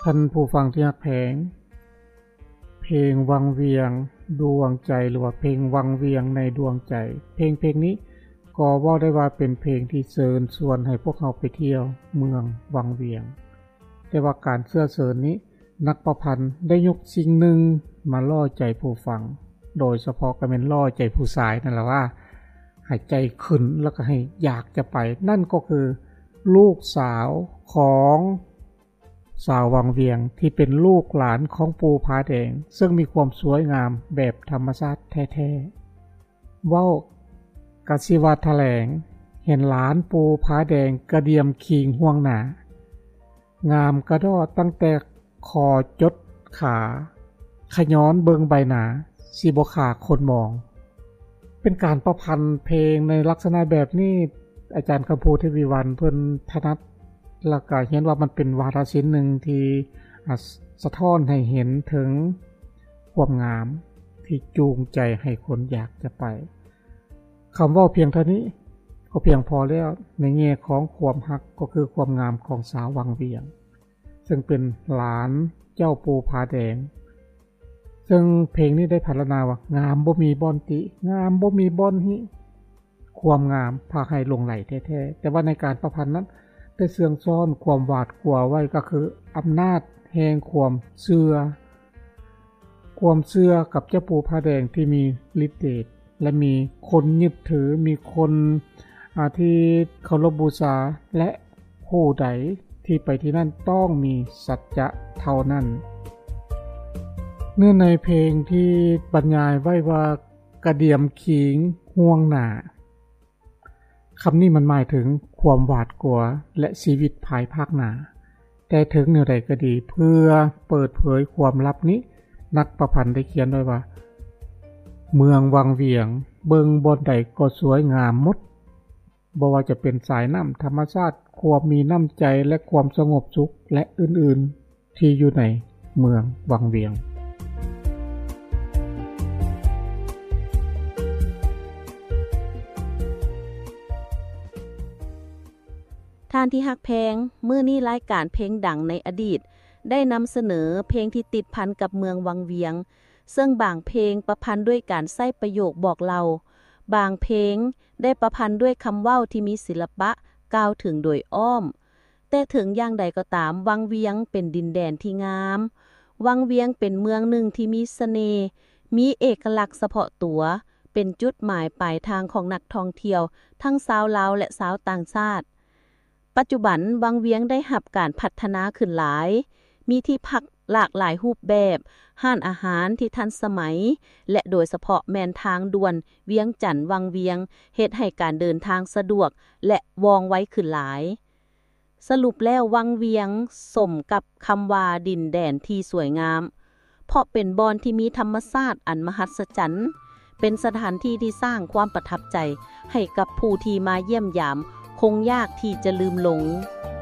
ท่านผู้ฟังที่รักแพงเพลงวังเวียงดวงใจหรือว่าเพลงวังเวียงในดวงใจเพลงนี้ก็เว้าได้ว่าเป็นเพลงที่เชิญชวนให้พวกเราไปเที่ยวเมืองวังเวียงแต่ว่าการเชิญนี้นักประพันธ์ได้ยกสิ่งหนึ่งมาล่อใจผู้ฟังโดยเฉพาะก็เป็นล่อใจผู้ชายนั่นแหละว่าให้ใจขึ้นแล้วก็ให้อยากจะไปนั่นก็คือลูกสาวของสาววังเวียงที่เป็นลูกหลานของปูผาแดงซึ่งมีความสวยงามแบบธรรมชาติแท้ๆเว้ากะสิว่าแถลงเห็นหลานปูผาแดงกระเดียมคิงห่วงหนางามกระดอตั้งแต่คอจดขาขย้อนเบิงใบหนาสิบ่ขาคนมองเป็นการประพันธ์เพลงในลักษณะแบบนี้อาจารย์คำพูเทวีวรรณเพิ่นถนัดแล้วก็เห็นว่ามันเป็นวาทศิลป์หนึ่งที่สะท้อนให้เห็นถึงความงามที่จูงใจให้คนอยากจะไปคำว่าเพียงเท่านี้ก็เพียงพอแล้วในแง่ของความฮักก็คือความงามของสาววังเวียงซึ่งเป็นหลานเจ้าปูผาแดงซึ่งเพลงนี้ได้พรรณนาว่างามบ่มีบ่อนติงามบ่มีบ่อนหิความงามพาให้หลงไหลแท้ๆแต่ว่าในการประพันธ์นั้นได้เสื่องซ่อนความหวาดกลัวไว้ก็คืออำนาจแห่งความเชื่อกับเจ้าปูผาแดงที่มีฤทธิ์เดชและมีคนยึดถือมีคนที่เคารพบูชาและผู้ใดที่ไปที่นั่นต้องมีสัจจะเท่านั้นเนื่องในเพลงที่บรรยายไว้ว่ากระเดียมขิงห่วงหน้าคำนี้มันหมายถึงความหวาดกลัวและชีวิตภายภาคหน้าแต่ถึงแนวใดก็ดีเพื่อเปิดเผยความลับนี้นักประพันธ์ได้เขียนไว้ว่าเมืองวังเวียงเบิงบนใดก็สวยงามหมดบ่ว่าจะเป็นสายน้ำธรรมชาติความมีน้ำใจและความสงบสุขและอื่นๆที่อยู่ในเมืองวังเวียงท่านที่ฮักแพงมื้อนี้รายการเพลงดังในอดีตได้นำเสนอเพลงที่ติดพันกับเมืองวังเวียงซึ่งบางเพลงประพันธ์ด้วยการใช้ประโยคบอกเล่าบางเพลงได้ประพันธ์ด้วยคำเว้าที่มีศิลปะกล่าวถึงโดยอ้อมแต่ถึงอย่างใดก็ตามวังเวียงเป็นดินแดนที่งามวังเวียงเป็นเมืองหนึ่งที่มีเสน่ห์มีเอกลักษณ์เฉพาะตัวเป็นจุดหมายปลายทางของนักท่องเที่ยวทั้งชาวลาวและชาวต่างชาติปัจจุบันวังเวียงได้รับการพัฒนาขึ้นหลายมีที่พักหลากหลายรูปแบบห้านอาหารที่ทันสมัยและโดยเฉพาะแม่นทางด่วนเวียงจันทน์วังเวียงเฮ็ดให้การเดินทางสะดวกและว่องไวขึ้นหลายสรุปแล้ววังเวียงสมกับคำว่าดินแดนที่สวยงามเพราะเป็นบอนที่มีธรรมชาติอันมหัศจรรย์เป็นสถานที่ที่สร้างความประทับใจให้กับผู้ที่มาเยี่ยมยามคงยากที่จะลืมหลง